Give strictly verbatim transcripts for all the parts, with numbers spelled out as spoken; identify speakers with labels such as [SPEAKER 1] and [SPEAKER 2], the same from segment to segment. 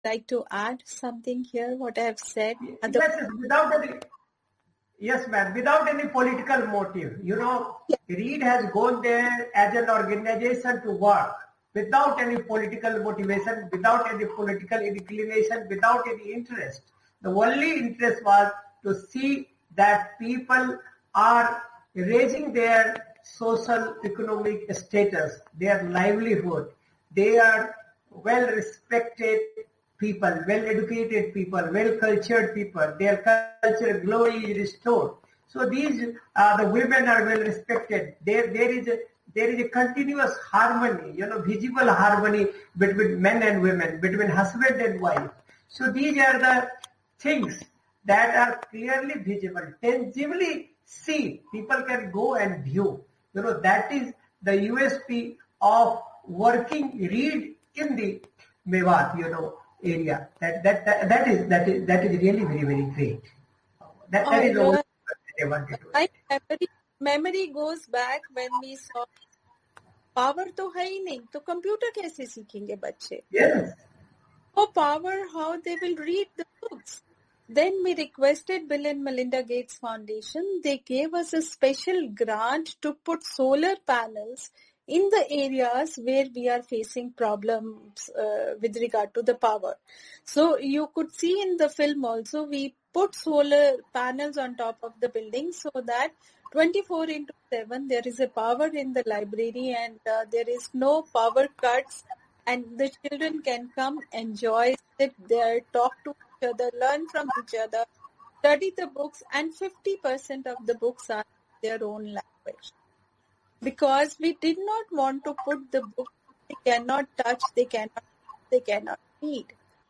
[SPEAKER 1] like to add something here, what I have said?
[SPEAKER 2] Yes, without any, yes, ma'am, without any political motive. You know, Reed has gone there as an organization to work without any political motivation, without any political inclination, without any interest. The only interest was to see that people are raising their social economic status, their livelihood. They are well respected people, well educated people, well cultured people. Their cultural glory is restored. So these uh, the women are well respected. There there is a there is a continuous harmony, you know, visible harmony between men and women, between husband and wife. So these are the things that are clearly visible, tangibly seen. People can go and view. You know, that is the U S P of working Reed in the Mewat, you know, area. That that that, that is that is that is really very very great. That that is all I wanted to.
[SPEAKER 1] My memory memory goes back when we saw power तो है ही नहीं, तो computer कैसे सीखेंगे बच्चे?
[SPEAKER 2] Yes.
[SPEAKER 1] For power, how they will read the books. Then we requested Bill and Melinda Gates Foundation. They gave us a special grant to put solar panels in the areas where we are facing problems uh, with regard to the power. So you could see in the film also, we put solar panels on top of the building so that twenty-four into seven there is a power in the library and uh, there is no power cuts, and the children can come, enjoy, sit there, talk to each other, learn from each other, study the books, and fifty percent of the books are their own language. Because we did not want to put the book they cannot touch, they cannot, they cannot read.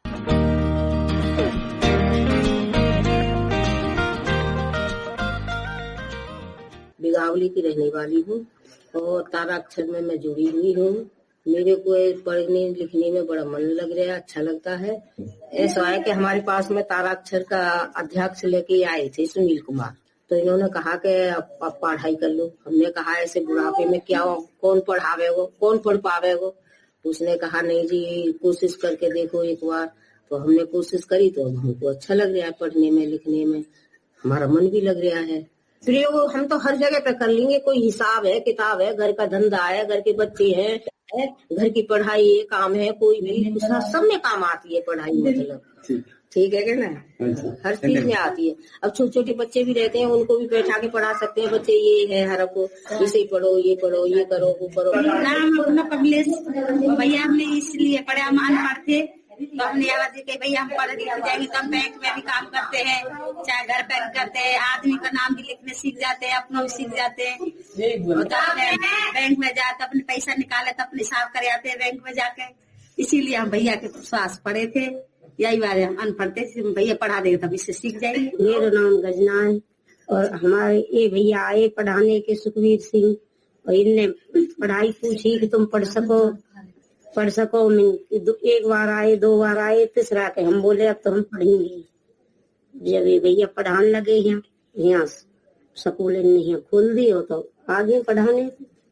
[SPEAKER 3] बिगावली की रहने वाली हूँ और ताराक्षर में मैं जुड़ी हुई हूँ। मेरे को पढ़ने लिखने में बड़ा मन लग रहा है, अच्छा लगता है। ऐसा है कि हमारे पास में ताराक्षर का अध्यक्ष लेके आए थे सुनील कुमार, तो इन्होंने कहा कि आप पढ़ाई कर लो। हमने कहा ऐसे बुढ़ापे में क्या हो, कौन पढ़ावेगो, कौन पढ़ पावेगो? उसने कहा नहीं जी कोशिश करके देखो एक बार। तो हमने कोशिश करी तो हमको अच्छा लग रहा है, पढ़ने में लिखने में हमारा मन भी लग रहा है। प्रयोग हम तो हर जगह पे कर लेंगे, कोई हिसाब है, किताब है, घर का धंधा है, घर के बच्चे हैं, घर की पढ़ाई है, काम है, कोई भी सब में काम आती है पढ़ाई। मतलब ठीक है क्या ना, हर चीज में आती है। अब छोटे छोटे बच्चे भी रहते हैं, उनको भी बैठा के पढ़ा सकते हैं। बच्चे ये है हर को इसे पढ़ो, ये पढ़ो, ये करो, वो करो।
[SPEAKER 4] नाम अपना कमलेश भैया, हमने इसलिए पढ़े, हम अनपढ़ थे तो हमने आवाज दी कि भैया हम पढ़ लिख जाएंगे तो हम बैंक में भी काम करते हैं, चाहे घर पर करते हैं, आदमी का नाम भी लिखने सीख जाते हैं, अपना भी सीख जाते हैं। तो अपने बैंक में जाते अपने पैसा निकाले तो अपने हिसाब कर आते हैं बैंक में जाके। इसीलिए हम भैया के पास पढ़े थे। यही बात है, हम अनपढ़ थे, भैया पढ़ा देंगे तब इससे सीख जाएंगे।
[SPEAKER 3] मेरा नाम गजना है और हमारे ये भैया आए पढ़ाने के सुखवीर सिंह, और इनने पढ़ाई पूछी कि तुम पढ़ सको पढ़ सको। एक बार आए, दो बार आए, तीसरा के हम बोले अब तो हम पढ़ेंगे। जब ये भैया पढ़ाने लगे यहाँ यहाँ स्कूल नहीं खोल दी हो तो आगे पढ़ाने।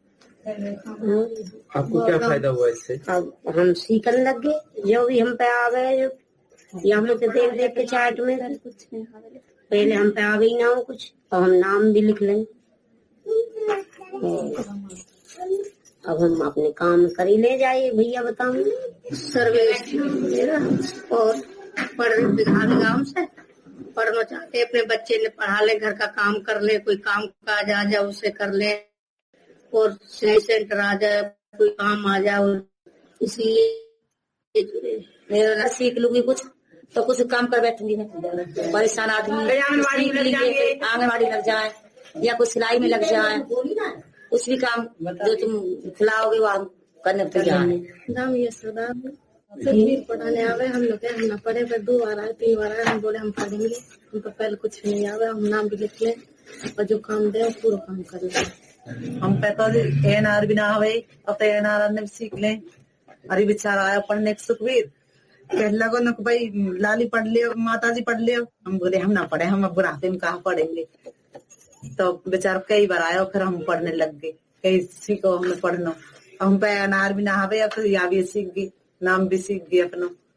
[SPEAKER 5] आपको क्या फायदा हुआ इससे?
[SPEAKER 3] अब हम सीखने लग गए, जो भी हम पे आ गए यहाँ पे देख देख के चार्ट में। पहले हम पे आ गई ना हो कुछ, और हम नाम भी लिख लें। अब हम अपने काम कर ही ले जाइए भैया, बताओ।
[SPEAKER 4] सर्वेश और पढ़ गाँव से पढ़ना चाहते, अपने बच्चे ने पढ़ा ले, घर का काम कर ले, कोई काम काज आ जाए उसे कर ले, और सिलाई सेंटर आ जाए, कोई काम आ जाए, इसलिए
[SPEAKER 3] मेरा सीख लूंगी कुछ तो कुछ काम कर बैठूंगी मैं। परेशान आदमी आंगनबाड़ी लग जाए, आंगनबाड़ी लग जाए या कुछ सिलाई में लग जाए, कुछ भी काम जो तुम खिलाओगे वो करने को तैयार है।
[SPEAKER 4] नाम ये सरदार तस्वीर पढ़ाने आवे, हम लोग हम ना पढ़े, पर दो बार आए, तीन बार आए, हम बोले हम पढ़ेंगे, हमको पहले कुछ नहीं आवे, हम नाम भी लिख ले और जो काम दे पूरा काम कर ले।
[SPEAKER 6] हम पे तो एन आर भी ना आवे, अब तो एन आर ने सीख ले। अरे बेचारा आया पढ़ने सुखवीर, कह लगो न भाई लाली पढ़ लियो, माता जी पढ़ लियो। हम बोले हम ना पढ़े, हम अब बुढ़ापे में कहाँ पढ़ेंगे। तो बेचारा कई बार आया, फिर हम पढ़ने लग गए। कई सीखो हमने पढ़ना, हम पे एन आर भी ना आवे, अब तो या भी सीख गई, नाम भी सीख गए अपना।